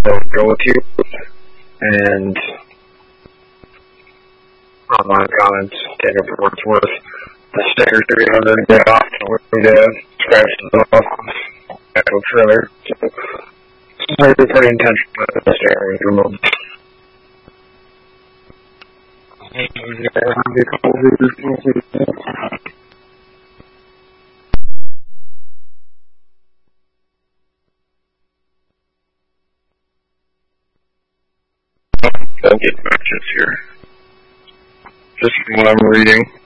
go with you. And online comments, take it for what it's worth. The sticker 300 to get off, and we're going to scratch it off actual trailer. So, it's pretty intentional that the sticker was removed. Don't get matches here. Just from what I'm reading.